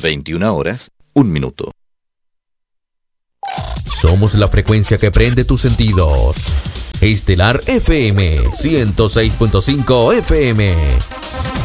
21 horas, 1 minuto. Somos la frecuencia que prende tus sentidos. Estelar FM 106.5 FM.